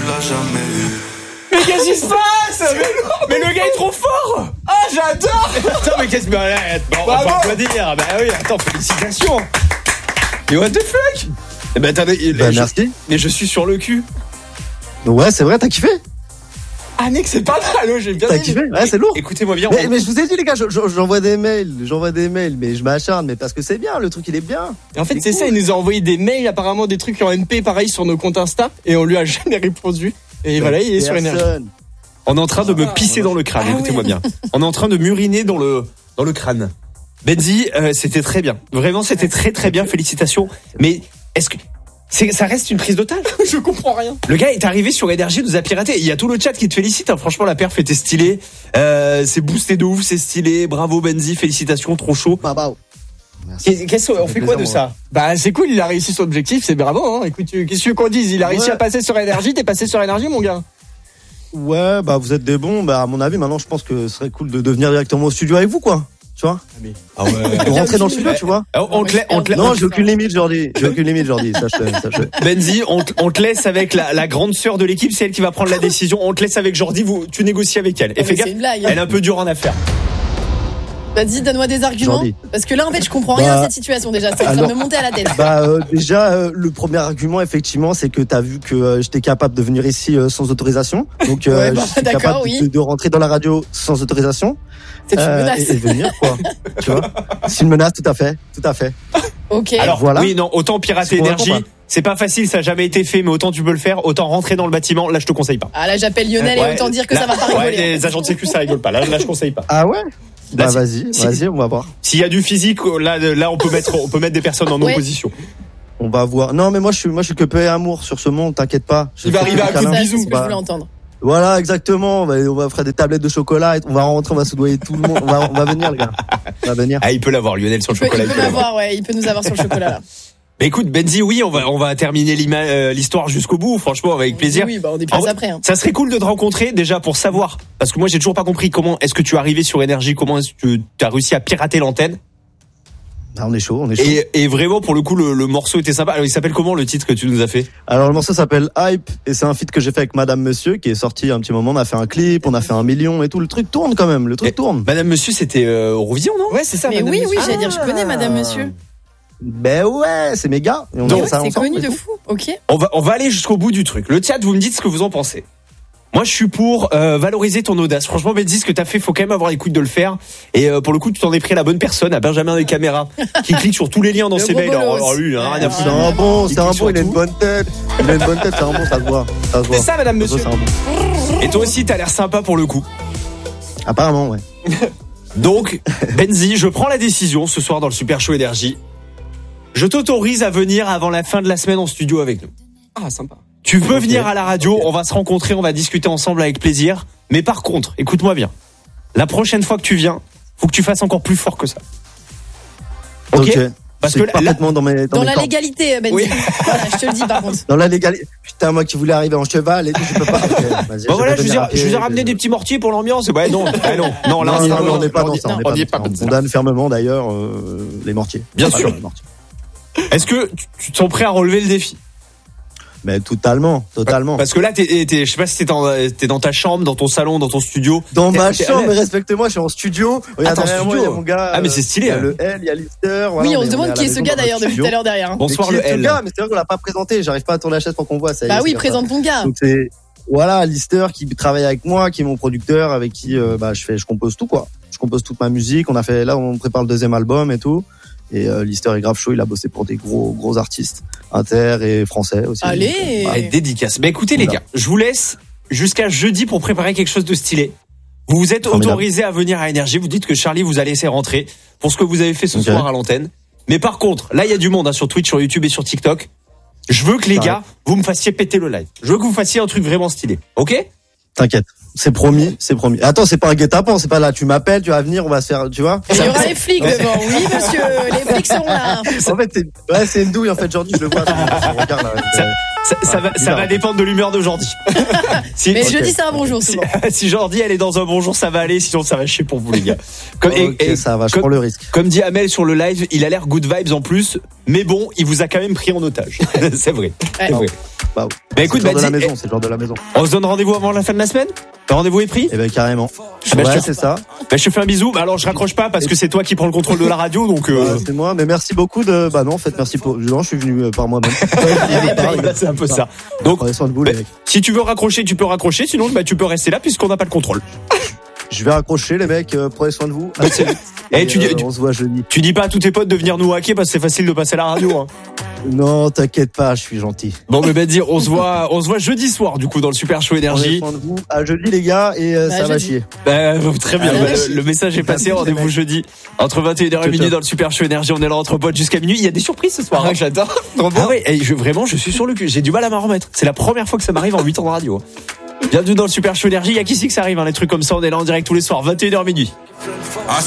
l'a jamais eu. Mais qu'est-ce qui se passe? Mais le gars est trop fort. Ah, j'adore. Attends, mais qu'est-ce que... on va pas applaudir. Bah oui, attends, félicitations. Mais what the fuck? Eh ben attendez, merci. Mais je suis sur le cul. Ouais, c'est vrai, t'as kiffé? Ah mec, c'est pas mal, j'ai bien T'as aimé. kiffé? Ouais, c'est lourd. Écoutez-moi bien. Mais je vous ai dit les gars, j'envoie des mails, mais je m'acharne, mais parce que c'est bien, le truc il est bien. Et en fait, c'est ça, il nous a envoyé des mails, apparemment des trucs en MP pareil sur nos comptes Insta, et on lui a jamais répondu. Et voilà, il est sur Énergie. On est en train de me pisser dans le crâne, écoutez-moi bien. On est en train de m'uriner dans le crâne. Benzi, c'était très bien. Vraiment, c'était très très bien, félicitations. Mais est-ce que ça reste une prise d'otage? Je comprends rien. Le gars est arrivé sur Énergie, nous a piraté. Il y a tout le chat qui te félicite. Hein. Franchement, la perf était stylée. C'est boosté de ouf, c'est stylé. Bravo Benzi, félicitations, trop chaud. Bah. On fait quoi de ça? Bah c'est cool, il a réussi son objectif, c'est bravo. Hein. Écoute, qu'est-ce que tu veux qu'on dise? Il a réussi à passer sur Énergie, t'es passé sur Énergie, mon gars. Ouais, bah vous êtes des bons. Bah à mon avis, maintenant, je pense que ce serait cool de venir directement au studio avec vous, quoi. Tu vois? Ah ouais. De rentrer dans le studio, tu vois? Non, j'ai aucune limite, Jordi. Sache. Benzi, on te laisse avec la grande sœur de l'équipe, c'est elle qui va prendre la décision. On te laisse avec Jordi, tu négocies avec elle. Et fais gaffe, elle est un peu dure en affaires. Vas-y, donne-moi des arguments. Jordi. Parce que là, en fait, je comprends rien à cette situation déjà. C'est en train de me monter à la tête. Déjà, le premier argument, effectivement, c'est que t'as vu que j'étais capable de venir ici sans autorisation. Donc, je suis capable de rentrer dans la radio sans autorisation. C'est une menace. Et venir, quoi. Tu vois? C'est une menace, tout à fait. Ok. Alors, voilà. Oui, non, autant pirater Énergie. C'est pas facile, ça n'a jamais été fait, mais autant tu peux le faire, autant rentrer dans le bâtiment. Là, je te conseille pas. Ah, là, j'appelle Lionel et autant dire que ça va pas rigoler. Ouais, les agents de sécu, ça rigole pas. Là, je conseille pas. Ah ouais? Là, vas-y, on va voir. S'il y a du physique, là, on peut mettre des personnes en opposition. On va voir. Non, mais moi, je suis que paix et amour sur ce monde, t'inquiète pas. Il va arriver à coup de bisous. C'est ce que je voulais entendre. Voilà, exactement. On va faire des tablettes de chocolat. On va rentrer, on va soudoyer tout le monde. On va venir, les gars. On va venir. Ah, il peut l'avoir, Lionel, sur le chocolat. Il peut l'avoir, ouais. Il peut nous avoir sur le chocolat, là. Mais écoute, Benzi, oui, on va terminer l'histoire jusqu'au bout, franchement, avec plaisir. Oui, on est plus après. Hein. Ça serait cool de te rencontrer, déjà, pour savoir. Parce que moi, j'ai toujours pas compris comment est-ce que tu es arrivé sur Énergie, comment est-ce que tu as réussi à pirater l'antenne. Ah, on est chaud. Et vraiment, pour le coup, le morceau était sympa. Alors, il s'appelle comment, le titre que tu nous as fait? Alors, le morceau s'appelle Hype, et c'est un feat que j'ai fait avec Madame Monsieur, qui est sorti il y a un petit moment. On a fait un clip, on a fait 1 million et tout. Le truc tourne quand même, tourne. Madame Monsieur, c'était Eurovision, non? Ouais, c'est ça. Mais oui, j'allais dire, je connais Madame Monsieur. Ben ouais, c'est méga. Et donc, c'est connu de fou, ok. On va aller jusqu'au bout du truc. Le chat, vous me dites ce que vous en pensez. Moi, je suis pour valoriser ton audace. Franchement, Benzi, ce que t'as fait, faut quand même avoir les couilles de le faire. Et pour le coup, tu t'en es pris à la bonne personne, à Benjamin des caméras, qui clique sur tous les liens dans ses mails. Alors lui, rien à foutre. C'est un bon, il a une bonne tête. C'est un bon, ça se voit. C'est ça, Madame Monsieur. Et toi aussi, t'as l'air sympa pour le coup. Apparemment, ouais. Donc, Benzi, je prends la décision ce soir dans le Super Show Énergie. Je t'autorise à venir avant la fin de la semaine en studio avec nous. Ah, sympa. Tu peux venir à la radio, on va se rencontrer, on va discuter ensemble avec plaisir. Mais par contre, écoute-moi bien. La prochaine fois que tu viens, faut que tu fasses encore plus fort que ça. Ok. Parce que parfaitement dans la légalité, Benzi. Oui. Voilà, je te le dis par contre. Dans la légalité. Putain, moi qui voulais arriver en cheval et tout, je peux pas. Bon voilà, je vous ai ramené des petits mortiers pour l'ambiance. Ouais, non, là, on n'est pas dans ça. On condamne fermement d'ailleurs les mortiers. Bien sûr. Est-ce que tu te sens prêt à relever le défi? Mais totalement. Parce que là, je sais pas si t'es dans ta chambre, dans ton salon, dans ton studio. Dans ma chambre, mais respecte-moi, je suis en studio. Regarde, derrière moi, il y a mon gars. Ah, mais c'est stylé. Il y a le L, il y a Lister. Oui, on se demande qui est ce gars d'ailleurs depuis tout à l'heure derrière. Bonsoir le L. Mais c'est vrai qu'on l'a pas présenté. J'arrive pas à tourner la chaise pour qu'on voit. Bah oui, présente ton gars. Donc c'est, voilà, Lister qui travaille avec moi, qui est mon producteur, avec qui, je compose tout, quoi. Je compose toute ma musique. On prépare le 2e album et tout. Et Lister est grave chaud, il a bossé pour des gros artistes inter et français aussi. Allez, dédicace. Bah écoutez les gars, je vous laisse jusqu'à jeudi pour préparer quelque chose de stylé. Vous vous êtes autorisé à venir à Énergie, vous dites que Charlie vous a laissé rentrer pour ce que vous avez fait ce soir à l'antenne. Mais par contre, là il y a du monde sur Twitch, sur YouTube et sur TikTok. Je veux que les gars, vous me fassiez péter le live. Je veux que vous fassiez un truc vraiment stylé. OK ? T'inquiète. C'est promis. Attends, c'est pas un guet-apens, c'est pas là. Tu m'appelles, tu vas venir, on va se faire, tu vois. Il y aura les flics devant. Oui, monsieur, les flics seront là. En fait, c'est une douille, en fait, Jordi, je le vois. Regarde, là. Ça va dépendre de l'humeur de Jordi. Mais jeudi, c'est un bon jour, souvent. Si Jordi, elle est dans un bon jour, ça va aller. Sinon, ça va chier pour vous, les gars. Ça va, je prends le risque. Comme dit Amel sur le live, il a l'air good vibes en plus. Mais bon, il vous a quand même pris en otage. C'est vrai. Ouais. Bah écoute, c'est le genre de la maison. On se donne rendez-vous avant la fin de la semaine? Le rendez-vous est pris? Eh ben, carrément. C'est ça. Je te fais un bisou. Alors, je raccroche pas parce que c'est toi qui prends le contrôle de la radio, donc, c'est moi, mais merci beaucoup non, en fait, merci non, je suis venu par moi-même. C'est un peu ça. Donc, prenez soin de vous, les mecs. Si tu veux raccrocher, tu peux raccrocher, sinon, tu peux rester là puisqu'on n'a pas le contrôle. Je vais raccrocher, les mecs, prenez soin de vous. On se voit jeudi. Tu dis pas à tous tes potes de venir nous hacker parce que c'est facile de passer à la radio, hein. Non, t'inquiète pas, je suis gentil. Bon, mais dire, on se voit jeudi soir, du coup, dans le Super Show Énergie. Prenez soin de vous. À jeudi, les gars, et ça va chier. Très bien. Le message est passé. Rendez-vous jeudi entre 21h et minuit dans le Super Show Énergie. On est là entre potes jusqu'à minuit. Il y a des surprises ce soir. J'adore. Vraiment, je suis sur le cul. J'ai du mal à m'en remettre. C'est la première fois que ça m'arrive en 8 ans de radio. Bienvenue dans le Super Show Énergie. Il y a qui que ça arrive, les trucs comme ça. On est là en direct tous les soirs, 21h minuit.